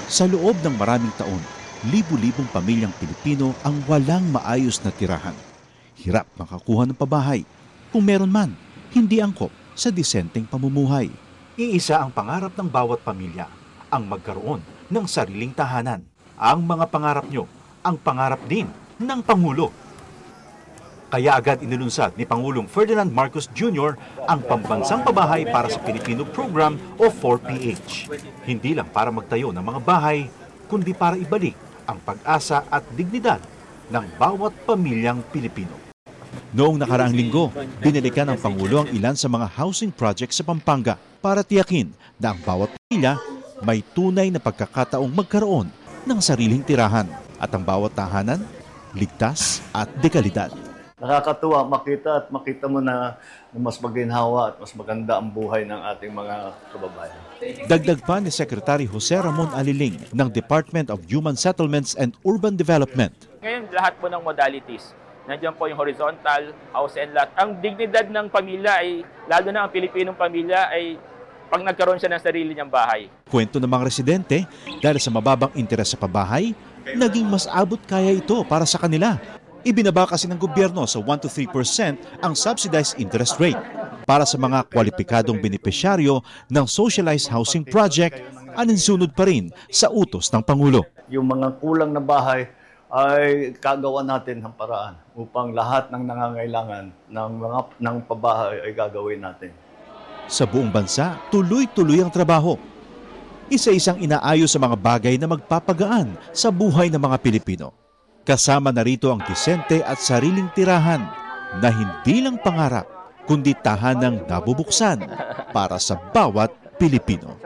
Sa loob ng maraming taon, libu-libong pamilyang Pilipino ang walang maayos na tirahan. Hirap makakuha ng pabahay. Kung meron man, hindi angkop sa disenteng pamumuhay. Iisa ang pangarap ng bawat pamilya, ang magkaroon ng sariling tahanan. Ang mga pangarap nyo, ang pangarap din ng Pangulo. Kaya agad inilunsad ni Pangulong Ferdinand Marcos Jr. ang Pambansang Pabahay para sa Pilipino Program o 4PH. Hindi lang para magtayo ng mga bahay, kundi para ibalik ang pag-asa at dignidad ng bawat pamilyang Pilipino. Noong nakaraang linggo, binalikan ng Pangulo ang ilan sa mga housing projects sa Pampanga para tiyakin na ang bawat pamilya may tunay na pagkakataong magkaroon ng sariling tirahan at ang bawat tahanan ligtas at dekalidad. Nakakatuwa makita mo na mas maginhawa at mas maganda ang buhay ng ating mga kababayan. Dagdag pa ni Secretary Jose Ramon Aliling ng Department of Human Settlements and Urban Development. Ngayon lahat po ng modalities, nandiyan po yung horizontal, house and lot. Ang dignidad ng pamilya ay, lalo na ang Pilipinong pamilya ay pag nagkaroon siya ng sarili niyang bahay. Kwento ng mga residente, dahil sa mababang interes sa pabahay, naging mas abot kaya ito para sa kanila. Ibinaba kasi ng gobyerno sa 1 to 3% ang subsidized interest rate. Para sa mga kwalipikadong benepisyaryo ng socialized housing project, aninsunod pa rin sa utos ng Pangulo. Yung mga kulang na bahay ay kagawa natin ng paraan upang lahat ng nangangailangan ng pabahay ay gagawin natin. Sa buong bansa, tuloy-tuloy ang trabaho. Isa-isang inaayos sa mga bagay na magpapagaan sa buhay ng mga Pilipino. Kasama na rito ang disente at sariling tirahan na hindi lang pangarap, kundi tahanang nabubuksan para sa bawat Pilipino.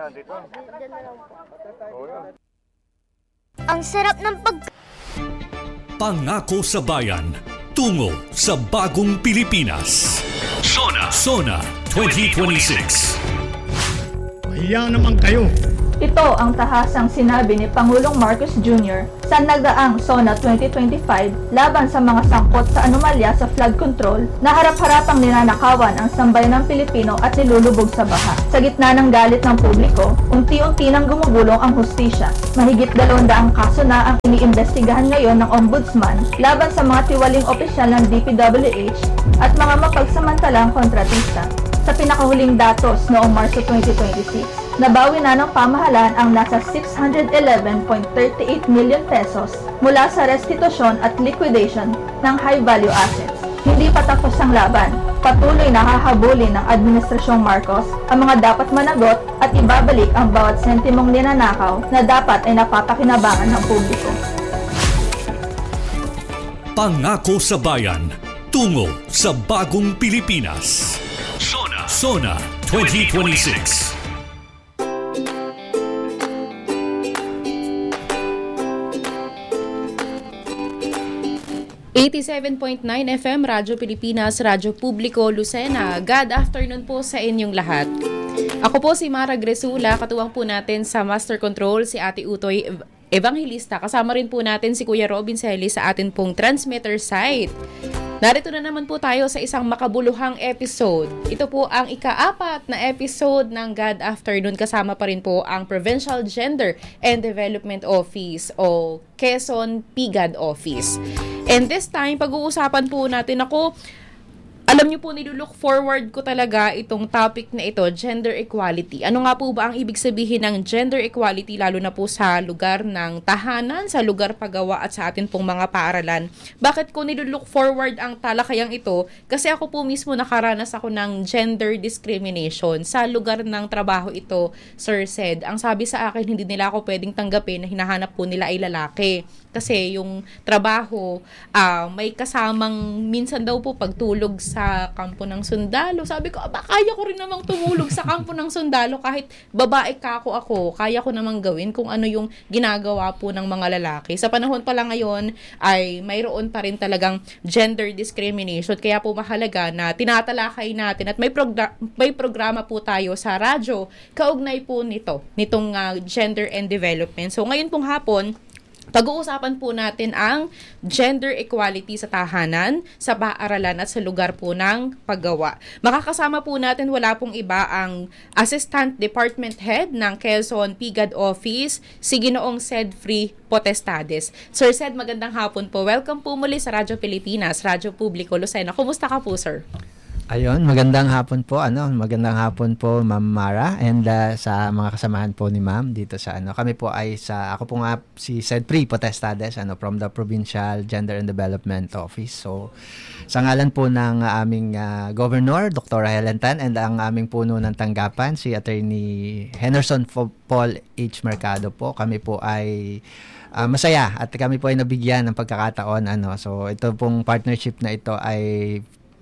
Ang sarap ng Pangako sa bayan, tungo sa bagong Pilipinas. Sona 2026. Mahiya naman kayo. Ito ang tahasang sinabi ni Pangulong Marcos Jr. sa nagdaang SONA 2025 laban sa mga sangkot sa anomalya sa flood control na harap-harapang ninanakawan ang sambayan ng Pilipino at nilulubog sa baha. Sa gitna ng galit ng publiko, unti-unti nang gumugulong ang hustisya. Mahigit 200 kaso na ang iniimbestigahan ngayon ng Ombudsman laban sa mga tiwaling opisyal ng DPWH at mga mapagsamantalang kontratista. Sa pinakahuling datos noong Marso 2026, nabawi na ng pamahalaan ang nasa 611.38 million pesos mula sa restitusyon at liquidation ng high-value assets. Hindi pa tapos ang laban. Patuloy na hahabulin ng Administrasyong Marcos ang mga dapat managot at ibabalik ang bawat sentimong ninanakaw na dapat ay napapakinabangan ng publiko. Pangako sa bayan, tungo sa bagong Pilipinas. Sona 2026. ₱87.9 FM, Radyo Pilipinas, Radyo Publiko, Lucena. Good afternoon po sa inyong lahat. Ako po si Mara Gresula, katuwang po natin sa Master Control si Ate Utoy Evangelista. Kasama rin po natin si Kuya Robin Celi sa atin pong transmitter site. Narito na naman po tayo sa isang makabuluhang episode. Ito po ang ika-4 na episode ng God Afternoon. Kasama pa rin po ang Provincial Gender and Development Office o Quezon PGAD Office. And this time, pag-uusapan po natin alam niyo po, nilulook forward ko talaga itong topic na ito, gender equality. Ano nga po ba ang ibig sabihin ng gender equality, lalo na po sa lugar ng tahanan, sa lugar pagawa at sa atin pong mga paaralan? Bakit ko nilulook forward ang talakayang ito? Kasi ako po mismo nakaranas ako ng gender discrimination sa lugar ng trabaho ito, Sir Sed. Ang sabi sa akin, hindi nila ako pwedeng tanggapin na hinahanap po nila ay lalaki. Kasi yung trabaho, may kasamang minsan daw po pagtulog sa kampo ng sundalo. Sabi ko, kaya ko rin namang tumulog sa kampo ng sundalo kahit babae ako, kaya ko namang gawin kung ano yung ginagawa po ng mga lalaki. Sa panahon pa lang ngayon ay mayroon pa rin talagang gender discrimination. Kaya po mahalaga na tinatalakay natin at may programa po tayo sa radyo kaugnay po nitong gender and development. So ngayon pong hapon, Pag-uusapan po natin ang gender equality sa tahanan, sa paaralan at sa lugar po ng paggawa. Makakasama po natin, wala pong iba, ang Assistant Department Head ng Quezon PGAD Office, si Ginoong Cedfrey Potestades. Sir Ced, magandang hapon po. Welcome po muli sa Radyo Pilipinas, Radyo Publiko Lucena. Kumusta ka po, sir? Ayun, magandang hapon po. Magandang hapon po, Ma'am Mara, and sa mga kasamahan po ni Ma'am dito sa kami po ay ako po nga si Cedfrey Potestades from the Provincial Gender and Development Office. So sa ngalan po ng aming Governor, Dr. Helen Tan, and ang aming puno ng tanggapan, si Attorney Henderson Paul H. Mercado po, kami po ay masaya at kami po ay nabigyan ng pagkakataon. So ito pong partnership na ito ay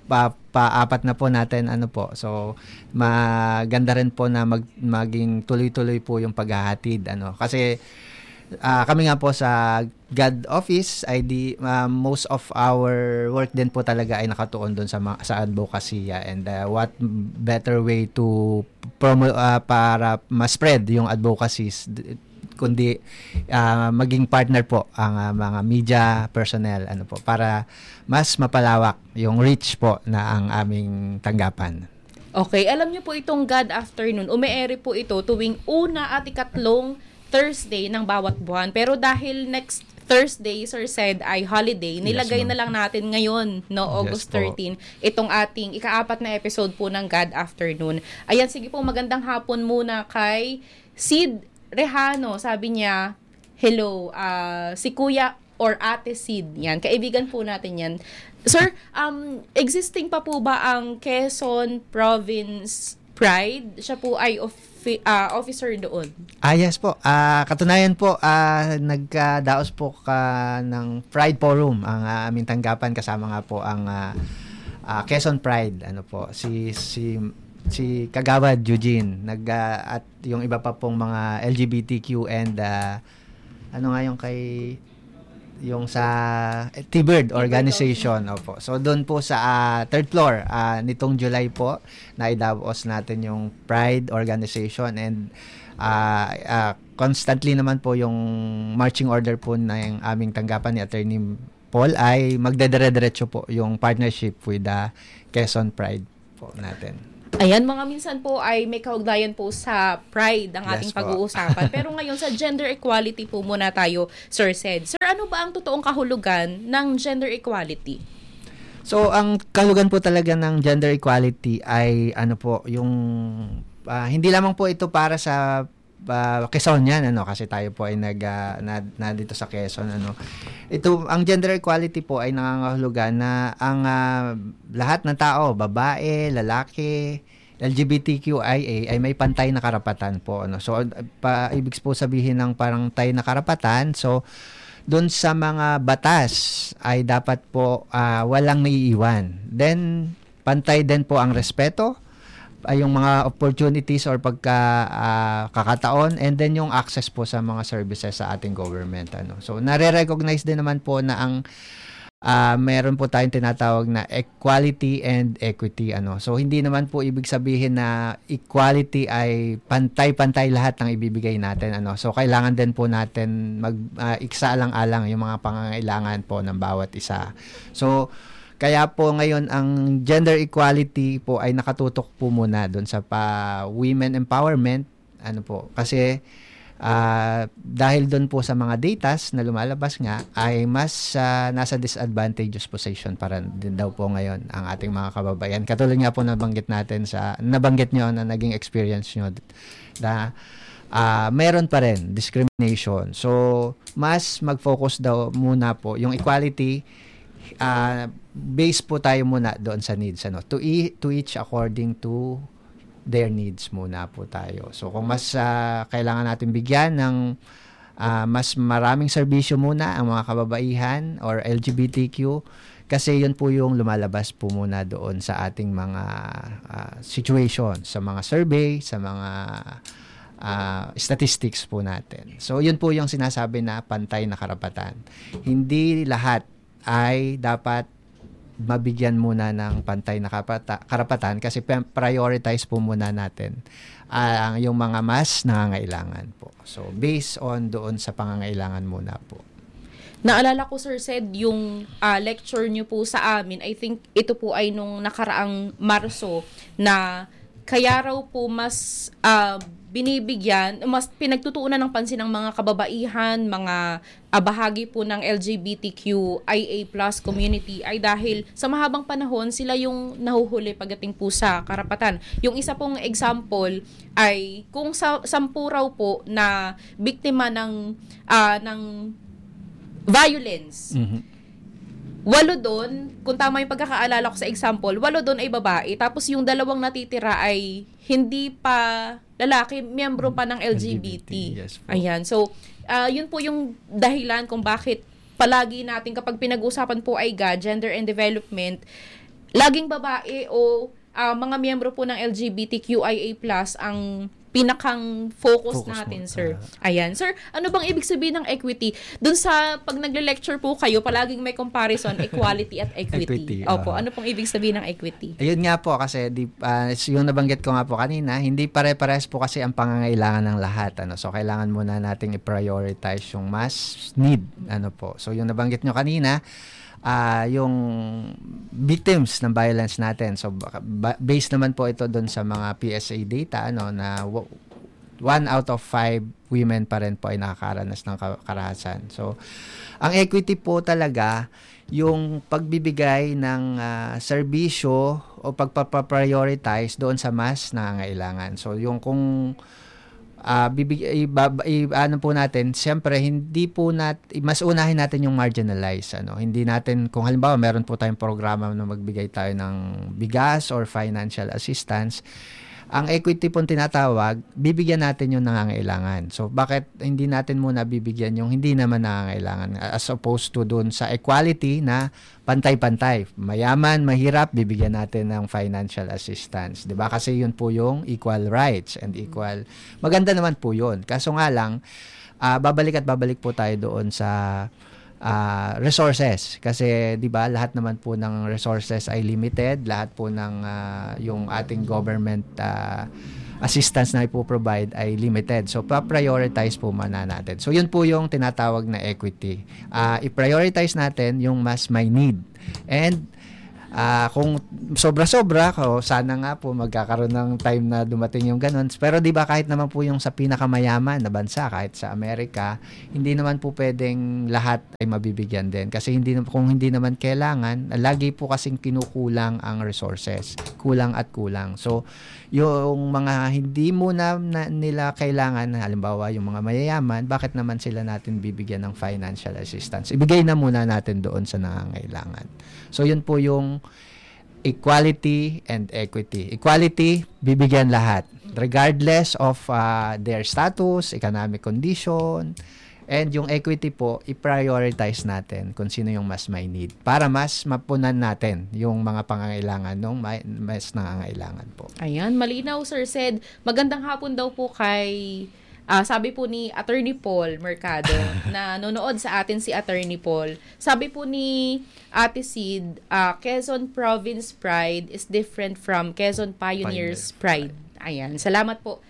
paapat na po natin so maganda rin po na maging tuloy-tuloy po yung paghahatid kasi kami nga po sa GAD office ay most of our work din po talaga ay nakatuon doon sa advocacy, and what better way to para ma-spread yung advocacies kundi maging partner po ang mga media personnel para mas mapalawak yung reach po na ang aming tanggapan. Okay, alam niyo po itong God Afternoon, ume-ere po ito tuwing una at ikatlong Thursday ng bawat buwan. Pero dahil next Thursday, Sir Ced, ay holiday, nilagay na lang natin ngayon, August 13, itong ating ika-4 na episode po ng God Afternoon. Ayan, sige po, magandang hapon muna kay Sid Rehano. Sabi niya, hello, si Kuya or Ate Sid, yan, kaibigan po natin yan. Sir, existing pa po ba ang Quezon Province Pride? Siya po ay officer doon. Yes po. Katunayan po, nagdaos po ng Pride Forum ang aming tanggapan, kasama nga po ang Quezon Pride. Si Kagawad Eugene at yung iba pa pong mga LGBTQ and yung sa T-Bird organization. Opo. So doon po sa third floor nitong July po naidavos natin yung Pride organization, and constantly naman po yung marching order po ng aming tanggapan ni Attorney Paul ay magdedire-diretso po yung partnership with the Quezon Pride po natin. Ayan, mga minsan po ay may kaugnayan po sa pride ang ating pag-uusapan. Pero ngayon sa gender equality po muna tayo, Sir Ced. Sir, ano ba ang totoong kahulugan ng gender equality? So, ang kahulugan po talaga ng gender equality ay yung hindi lamang po ito para sa Quezon yan, kasi tayo po ay na dito sa Quezon, Ito, ang gender equality po ay nangangahulugan na ang lahat ng tao, babae, lalaki, LGBTQIA ay may pantay na karapatan po, So, ibig po sabihin ng parang pantay na karapatan, so doon sa mga batas ay dapat po walang naiiwan. Then, pantay din po ang respeto, ay yung mga opportunities or kakataon, and then yung access po sa mga services sa ating government. So, nare-recognize din naman po na ang meron po tayong tinatawag na equality and equity. So, hindi naman po ibig sabihin na equality ay pantay-pantay lahat ng ibibigay natin. So, kailangan din po natin iksa-alang-alang yung mga pangangailangan po ng bawat isa. So, kaya po ngayon ang gender equality po ay nakatutok po muna doon sa women empowerment, kasi dahil doon po sa mga datas na lumalabas nga ay mas nasa disadvantageous position para din daw po ngayon ang ating mga kababayan. Katulad nga po nabanggit nyo na naging experience nyo na meron pa rin discrimination. So, mas mag-focus daw muna po yung equality, base po tayo muna doon sa needs, to each according to their needs muna po tayo. So kung mas kailangan natin bigyan ng mas maraming serbisyo muna ang mga kababaihan or LGBTQ, kasi yun po yung lumalabas po muna doon sa ating mga situation, sa mga survey, sa mga statistics po natin. So yun po yung sinasabi na pantay na karapatan. Hindi lahat ay dapat mabigyan muna ng pantay na karapatan, kasi prioritize po muna natin yung mga mas nangangailangan po. So, based on doon sa pangangailangan muna po. Naalala ko, Sir Sed, yung lecture nyo po sa amin, I think ito po ay nung nakaraang Marso, na kaya raw po mas binibigyan, mas pinagtutuunan ng pansin ng mga kababaihan, mga bahagi po ng LGBTQIA+ community ay dahil sa mahabang panahon sila yung nahuhuli pagdating po sa karapatan. Yung isa pong example ay kung 10 raw po na biktima ng violence. 8 doon, kung tama yung pagkakaalala ko sa example, 8 doon ay babae, tapos yung 2 natitira ay hindi pa lalaki, miyembro pa ng LGBT. Yes po. Ayan. So, yun po yung dahilan kung bakit palagi natin kapag pinag-usapan po ay gender and development, laging babae o mga miyembro po ng LGBTQIA+ ang pinakang focus natin, sir. Ayan. Sir, ano bang ibig sabihin ng equity? Doon sa pag nagle-lecture po kayo, palaging may comparison, equality at equity. Opo, ano pong ibig sabihin ng equity? Ayun nga po kasi yung nabanggit ko nga po kanina, hindi pare-pares po kasi ang pangangailangan ng lahat. So kailangan muna nating i-prioritize yung mass need. So yung nabanggit nyo kanina, yung victims ng violence natin. So based naman po ito doon sa mga PSA data na 1 out of 5 women pa rin po ay nakakaranas ng karahasan. So ang equity po talaga yung pagbibigay ng serbisyo o pagpaprioritize doon sa mas nangangailangan. So yung kung ano po natin, siyempre hindi po mas unahin natin yung marginalized. Hindi natin, kung halimbawa meron po tayong programa na magbigay tayo ng bigas or financial assistance, ang equity po tinatawag, bibigyan natin yung nangangailangan. So bakit hindi natin muna bibigyan yung hindi naman nangangailangan, as opposed to dun sa equality na pantay-pantay. Mayaman, mahirap, bibigyan natin ng financial assistance. 'Di ba? Kasi yun po yung equal rights and equal. Maganda naman po yun. Kaso nga lang, babalik po tayo doon sa resources, kasi 'di ba lahat naman po ng resources ay limited, lahat po ng yung ating government assistance na ipo-provide ay limited. So pa-prioritize po muna natin. So yun po yung tinatawag na equity. I-prioritize natin yung mas may need. And kung sobra-sobra, sana nga po magkakaroon ng time na dumating yung ganun. Pero di ba kahit naman po yung sa pinakamayaman na bansa, kahit sa Amerika, hindi naman po pwedeng lahat ay mabibigyan din. Kasi kung hindi naman kailangan, lagi po kasing kinukulang ang resources. Kulang at kulang. So, yung mga hindi muna nila kailangan, halimbawa yung mga mayayaman, bakit naman sila natin bibigyan ng financial assistance? Ibigay na muna natin doon sa nangangailangan. So, yun po yung equality and equity. Equality, bibigyan lahat, regardless of their status, economic condition, and yung equity po, i-prioritize natin kung sino yung mas may need para mas mapunan natin yung mga pangangailangan ng mas nangangailangan po. Ayan, malinaw, Sir Sed. Magandang hapon daw po kay sabi po ni Attorney Paul Mercado na nanonood sa atin si Attorney Paul. Sabi po ni Ate Sid, Quezon Province Pride is different from Quezon Pioneers Pride. Ayan, salamat po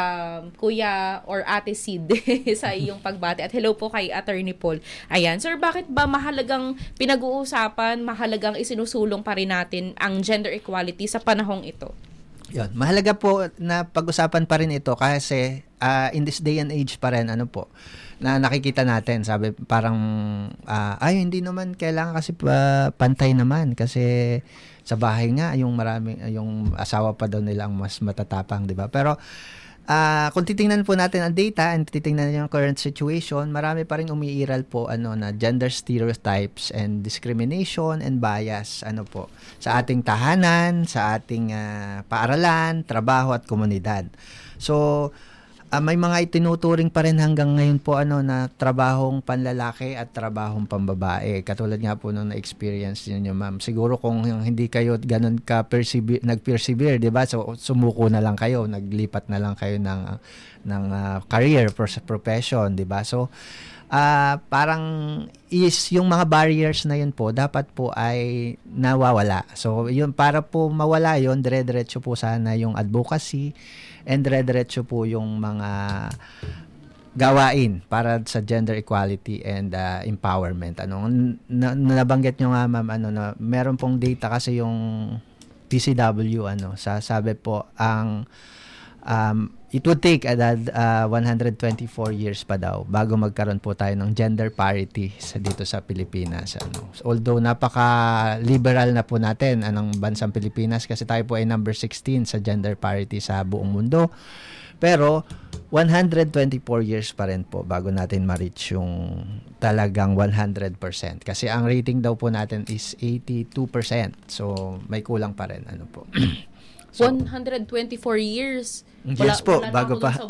Kuya or Ate Sid sa iyong pagbati. At hello po kay Attorney Paul. Ayan, sir, bakit ba mahalagang pinag-uusapan, mahalagang isinusulong pa rin natin ang gender equality sa panahong ito? Yun, mahalaga po na pag-usapan pa rin ito kasi in this day and age pa rin na nakikita natin, sabi parang hindi naman kailangan kasi pantay naman kasi sa bahay nga yung asawa pa daw nila ang mas matatapang, 'di ba? Pero kung titingnan po natin ang data and titingnan yung current situation, marami pa rin umiiral po na gender stereotypes and discrimination and bias sa ating tahanan, sa ating paaralan, trabaho at komunidad. So may mga itinuturing pa rin hanggang ngayon po na trabahong panlalaki at trabahong pambabae. Katulad nga po nung na-experience niyo, ma'am. Siguro kung hindi kayo ganun ka nag-persevere, 'di ba? So sumuko na lang kayo, naglipat na lang kayo ng career profession, 'di ba? So parang yung mga barriers na yun po dapat po ay nawawala. So yun, para po mawala yun, dire-diretso po sana yung advocacy and dire-diretso po yung mga gawain para sa gender equality and empowerment. Nabanggit nyo nga ma'am na meron pong data kasi yung PCW sabi po ang it would take 124 years pa daw bago magkaroon po tayo ng gender parity dito sa Pilipinas. Although napaka-liberal na po natin ang bansang Pilipinas kasi tayo po ay number 16 sa gender parity sa buong mundo. Pero 124 years pa rin po bago natin ma-reach yung talagang 100%. Kasi ang rating daw po natin is 82%. So may kulang pa rin po. So, 124 years. Yes po, bago pa.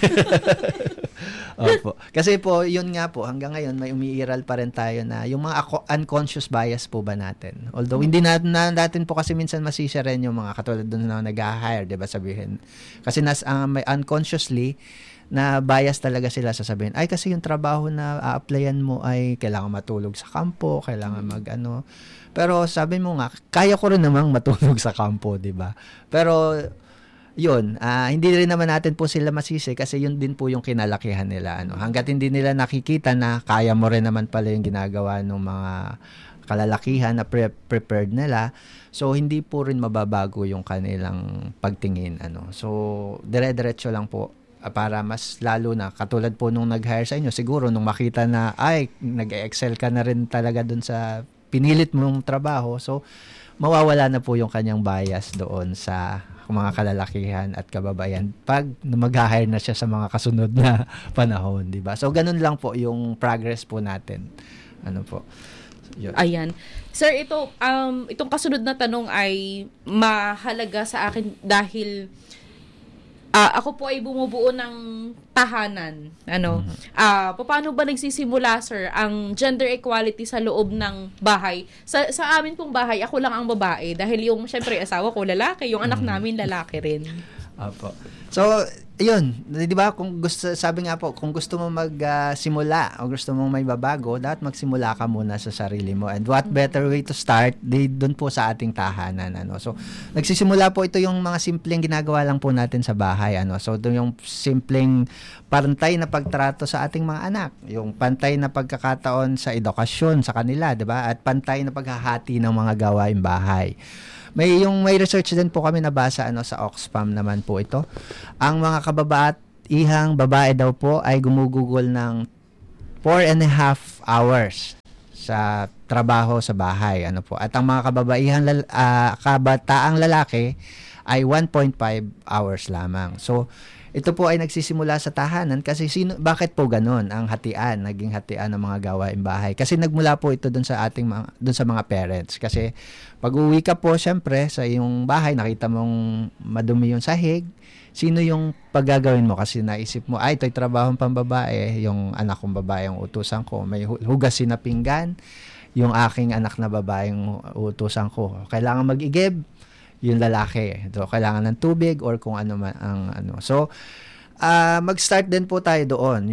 Opo. Kasi po, yun nga po, hanggang ngayon may umiiral pa rin tayo na yung mga unconscious bias po ba natin. Although hindi natin po kasi minsan masisya rin yung mga katulad doon na nag-hire, 'di ba sabihin. Kasi may unconsciously na bias talaga sila sasabihin. Ay kasi yung trabaho na a-applyan mo ay kailangan matulog sa kampo, kailangan Pero sabi mo nga, kaya ko rin namang matulog sa kampo, 'di ba? Pero yun, hindi rin naman natin po sila masisi kasi yun din po yung kinalakihan nila. Hangga't hindi nila nakikita na kaya mo rin naman pala yung ginagawa ng mga kalalakihan na prepared nila. So, hindi po rin mababago yung kanilang pagtingin. So, dire-diretso lang po para mas lalo na katulad po nung nag-hire sa inyo, siguro nung makita na nag-excel ka na rin talaga dun sa pinilit mong trabaho. So, mawawala na po yung kanyang bias doon sa mga kalalakihan at kababaihan pag mag-hire na siya sa mga kasunod na panahon, di ba? So, ganun lang po yung progress po natin. Po. Yun. Ayan. Sir, itong kasunod na tanong ay mahalaga sa akin dahil ako po ay bumubuo ng tahanan. Paano ba nagsisimula, sir, ang gender equality sa loob ng bahay? Sa amin pong bahay, ako lang ang babae. Dahil yung, syempre, asawa ko lalaki, yung anak namin lalaki rin. Opo. So, yun, di ba, sabi nga po, kung gusto mo magsimula o gusto mong may babago, dapat magsimula ka muna sa sarili mo. And what better way to start, doon po sa ating tahanan. So, nagsisimula po ito yung mga simpleng ginagawa lang po natin sa bahay. So, ito yung simpleng pantay na pagtrato sa ating mga anak. Yung pantay na pagkakataon sa edukasyon sa kanila, di ba? At pantay na paghahati ng mga gawaing bahay. May research din po kami nabasa sa Oxfam naman po ito. Ang mga kababaihang babae daw po ay gumugugol ng 4.5 hours sa trabaho sa bahay. At ang mga kabataang lalaki ay 1.5 hours lamang. So, ito po ay nagsisimula sa tahanan kasi bakit po ganun ang naging hatian ng mga gawaing bahay? Kasi nagmula po ito doon sa mga parents. Kasi pag-uwi ka po syempre sa iyong bahay, nakita mong madumi yung sahig, sino yung paggagawin mo? Kasi naisip mo, ito'y trabahong pambabae, yung anak kong babae ang utusan ko, may hugasin na pinggan, yung aking anak na babae ang utusan ko. Kailangan mag-igib, yung lalaki. So, kailangan ng tubig or kung ano man ang So, mag-start din po tayo doon.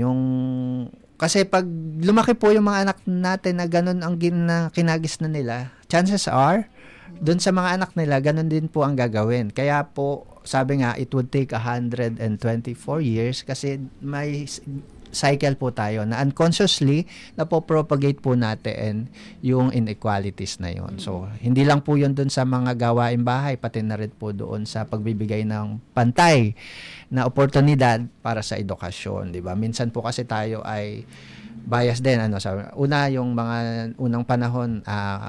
Kasi pag lumaki po yung mga anak natin na ganun ang kinagis na nila, chances are, doon sa mga anak nila, ganun din po ang gagawin. Kaya po, sabi nga, it would take 124 years kasi may cycle po tayo na unconsciously napopropagate po natin yung inequalities na yon. So, hindi lang po yun dun sa mga gawaing bahay, pati na rin po doon sa pagbibigay ng pantay na oportunidad para sa edukasyon, di ba? Minsan po kasi tayo ay bias din. Yung mga unang panahon,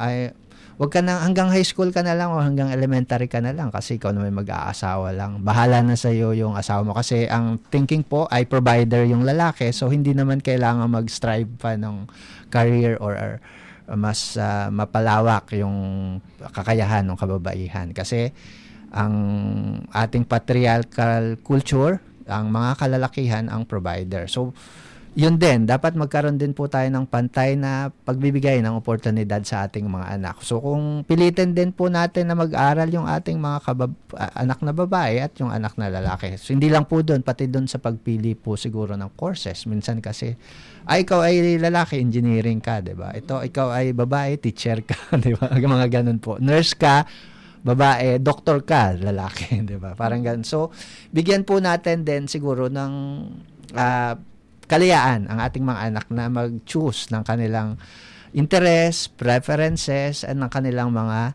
wag ka na, hanggang high school ka na lang o hanggang elementary ka na lang kasi ikaw naman mag-aasawa lang. Bahala na sa'yo yung asawa mo kasi ang thinking po ay provider yung lalaki, so hindi naman kailangan mag-strive pa ng career or mas mapalawak yung kakayahan ng kababaihan. Kasi ang ating patriarchal culture, ang mga kalalakihan ang provider. So, yun din, dapat magkaroon din po tayo ng pantay na pagbibigay ng oportunidad sa ating mga anak. So, kung pilitin din po natin na mag-aral yung ating mga anak na babae at yung anak na lalaki. So, hindi lang po doon, pati doon sa pagpili po siguro ng courses. Minsan kasi, ikaw ay lalaki, engineering ka, di ba? Ikaw ay babae, teacher ka, di ba? Mga ganun po. Nurse ka, babae, doktor ka, lalaki, di ba? Parang ganun. So, bigyan po natin din siguro ng kalayaan ang ating mga anak na mag-choose ng kanilang interest, preferences, at ng kanilang mga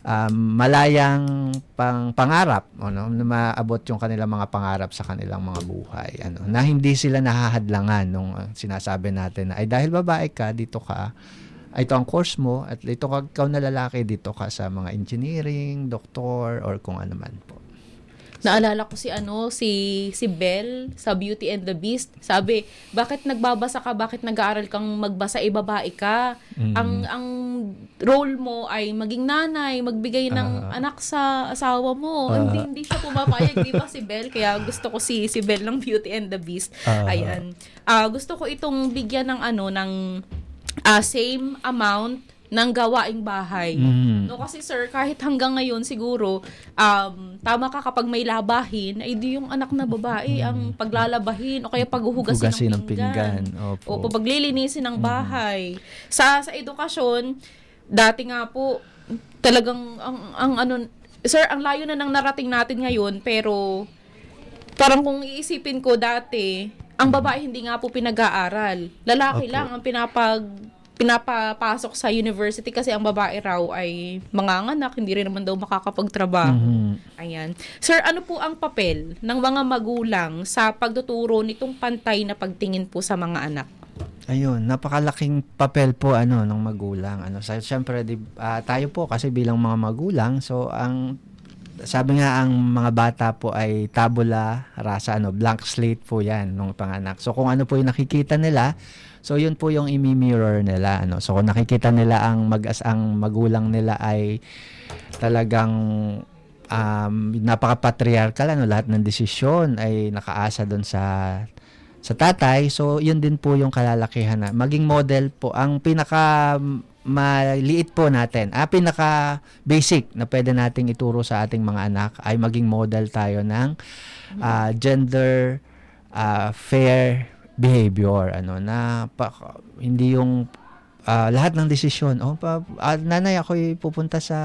malayang pangarap, na maabot yung kanilang mga pangarap sa kanilang mga buhay, na hindi sila nahahadlangan nung sinasabi natin na ay dahil babae ka, dito ka, ito ang course mo, at ito ka, ikaw na lalaki, dito ka sa mga engineering, doktor, or kung ano man po. Naalala ko si Belle sa Beauty and the Beast. Sabi, bakit nagbabasa ka? Bakit nag-aaral kang magbasa? Babae ka. Ang role mo ay maging nanay, magbigay ng anak sa asawa mo. Hindi siya pumapayag, di ba si Belle? Kaya gusto ko si Belle ng Beauty and the Beast. Ayan. Gusto ko itong bigyan ng ng same amount ng gawaing bahay. No, kasi sir, kahit hanggang ngayon siguro, tama ka kapag may labahin, ay di yung anak na babae ang paglalabahin o kaya paghuhugasin ng pinggan. O paglilinisin ng bahay. Sa edukasyon, dati nga po, talagang sir, ang layo na ng narating natin ngayon, pero parang kung iisipin ko dati, ang babae hindi nga po pinag-aaral. Lalaki lang ang pinapapasok sa university kasi ang babae raw ay manganganak, hindi rin naman daw makakapagtrabaho. Ayan. Sir, ano po ang papel ng mga magulang sa pagtuturo nitong pantay na pagtingin po sa mga anak? Ayun, napakalaking papel po ng magulang. Siyempre, tayo po kasi bilang mga magulang, so sabi nga ang mga bata po ay tabula rasa, blank slate po yan nung panganak. So kung ano po yung nakikita nila, so yun po yung imi-mirror nila. So kung nakikita nila ang magulang nila ay talagang napaka-patriarchal, lahat ng desisyon ay nakaasa doon sa tatay. So yun din po yung kalalakihan na maging model po. Ang pinaka maliit po natin, pinaka basic na pwede nating ituro sa ating mga anak ay maging model tayo ng gender fair behavior, hindi yung lahat ng desisyon, nanay, ako'y pupunta sa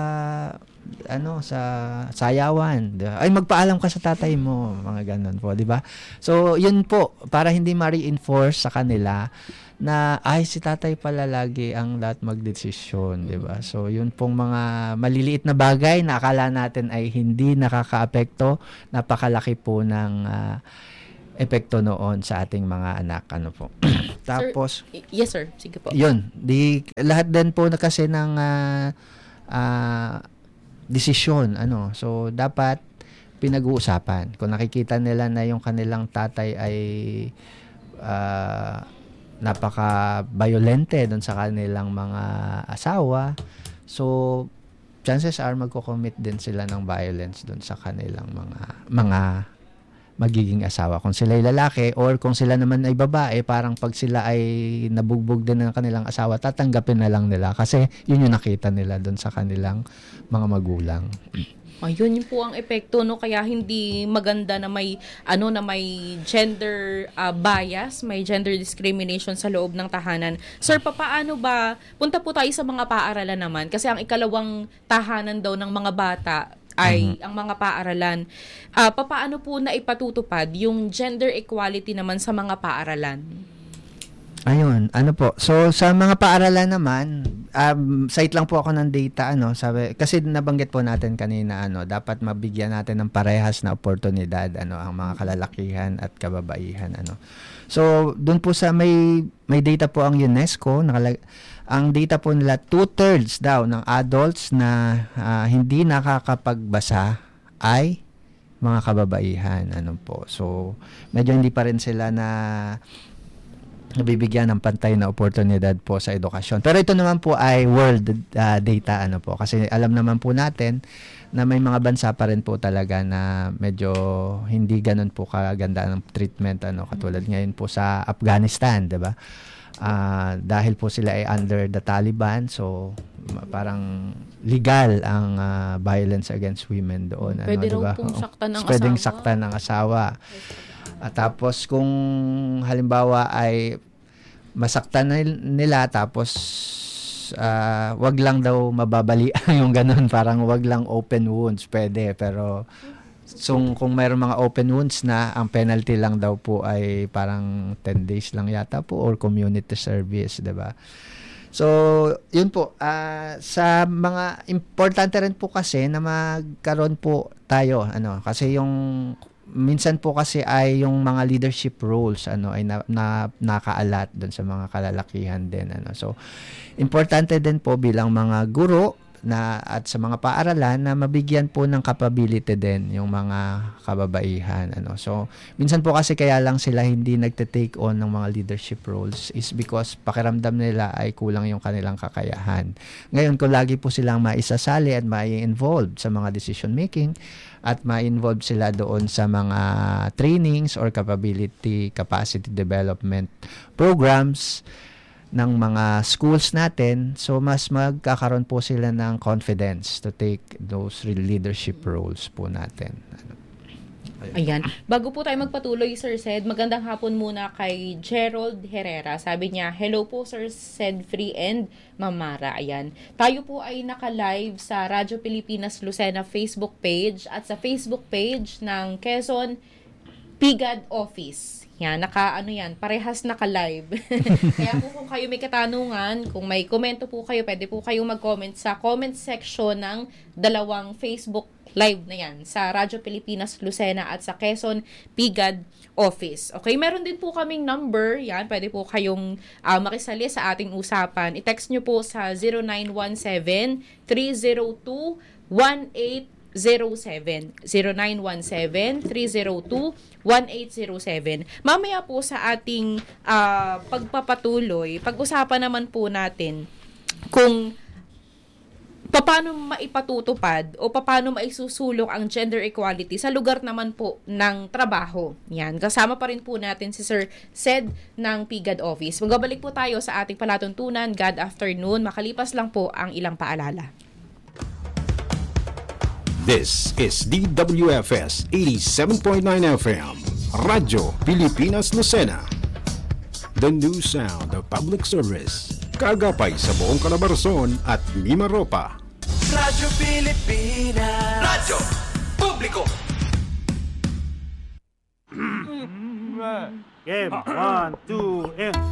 sayawan, ay magpaalam ka sa tatay mo, mga ganun po, di ba? So yun po, para hindi ma-reinforce sa kanila na si tatay pala lagi ang lahat magdesisyon, di ba? So yun pong mga maliliit na bagay na akala natin ay hindi nakakaapekto, napakalaki po ng epekto noon sa ating mga anak, po. Tapos sir, yes sir, sige po. Yun, lahat din po na kasi ng desisyon, so dapat pinag-uusapan. Kung nakikita nila na yung kanilang tatay ay napaka-violente doon sa kanilang mga asawa, so chances are magko-commit din sila ng violence doon sa kanilang mga magiging asawa. Kung sila ay lalaki or kung sila naman ay babae, parang pag sila ay nabugbog din ng kanilang asawa, tatanggapin na lang nila kasi yun yung nakita nila doon sa kanilang mga magulang. Ayun yun po ang epekto, kaya hindi maganda na may gender bias, may gender discrimination sa loob ng tahanan. Sir, paano ba, punta po tayo sa mga paaralan naman, kasi ang ikalawang tahanan daw ng mga bata ay ang mga paaralan. Paano po na ipatutupad yung gender equality naman sa mga paaralan? Ayun, po. So sa mga paaralan naman, site lang po ako ng data, sabi, kasi nabanggit po natin kanina, dapat mabigyan natin ng parehas na oportunidad, ang mga kalalakihan at kababaihan, So doon po sa may data po ang UNESCO, ang data po nila 2/3 daw ng adults na hindi nakakapagbasa ay mga kababaihan, po. So medyo hindi pa rin sila nabibigyan ng pantay na oportunidad po sa edukasyon. Pero ito naman po ay world data, po. Kasi alam naman po natin na may mga bansa pa rin po talaga na medyo hindi ganun po kaganda ng treatment, katulad ngayon po sa Afghanistan, 'di ba? Dahil po sila ay under the Taliban, so parang legal ang violence against women doon. Pwede raw pong saktan ng asawa. Pwedeng saktan ng asawa. Tapos kung halimbawa ay masaktan nila, tapos wag lang daw mababali yung ganun, parang wag lang open wounds, pwede, pero So kung mayroong mga open wounds na, ang penalty lang daw po ay parang 10 days lang yata po or community service, 'di ba? So, yun po, sa mga importante rin po kasi na magkaroon po tayo, kasi yung minsan po kasi ay yung mga leadership roles ay nakaalat doon sa mga kalalakihan din. So, importante din po bilang mga guro at sa mga paaralan na mabigyan po ng capability din yung mga kababaihan. So, minsan po kasi kaya lang sila hindi nagte-take on ng mga leadership roles is because pakiramdam nila ay kulang yung kanilang kakayahan. Ngayon, kung lagi po silang maisasali at mai-involved sa mga decision making at ma-involve sila doon sa mga trainings or capacity development programs ng mga schools natin, so mas magkakaroon po sila ng confidence to take those leadership roles po natin. Ayan. Bago po tayo magpatuloy, Sir Sed, magandang hapon muna kay Gerald Herrera. Sabi niya, hello po Sir Sed Free and Mamara. Ayan. Tayo po ay naka-live sa Radyo Pilipinas Lucena Facebook page at sa Facebook page ng Quezon PIGAD Office. Yan, parehas naka-live. Kaya po kung kayo may katanungan, kung may komento po kayo, pwede po kayo mag-comment sa comment section ng dalawang Facebook live na yan, sa Radyo Pilipinas Lucena at sa Quezon PIGAD Office. Okay, meron din po kaming number, yan, pwede po kayong makisali sa ating usapan. I-text nyo po sa 0917-302-1807. 0917-302-1807. Mamaya po sa ating pagpapatuloy, pag-usapan naman po natin kung paano maipatutupad o paano maisusulong ang gender equality sa lugar naman po ng trabaho. Yan. Kasama pa rin po natin si Sir Sed ng PIGAD Office. Magbabalik po tayo sa ating palatuntunan. God afternoon. Makalipas lang po ang ilang paalala. This is DWFS 87.9 FM, Radyo Pilipinas Lucena. The new sound of public service. Kagapay sa buong Calabarzon at Mimaropa. Radyo Pilipinas. Radyo Publiko. Game, 1, 2, and...